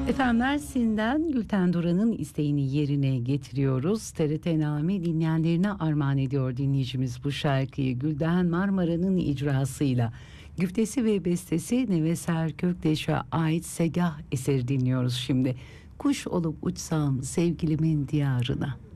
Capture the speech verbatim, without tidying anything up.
Efendim Mersin'den Gülten Duran'ın isteğini yerine getiriyoruz. T R T Name dinleyenlerine armağan ediyor dinleyicimiz bu şarkıyı. Gülden Marmara'nın icrasıyla. Güftesi ve bestesi Neveser Kökteş'e ait Segah eseri dinliyoruz şimdi. Kuş olup uçsam sevgilimin diyarına.